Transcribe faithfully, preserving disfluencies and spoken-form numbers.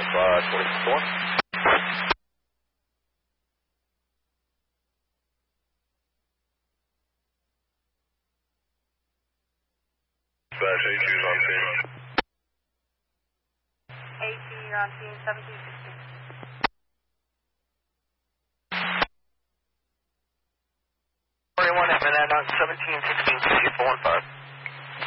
uh, twenty-four. Flash A two's on scene. A two, you're on scene, seventeen sixteen. forty-one, M and N on seventeen sixteen, four one five.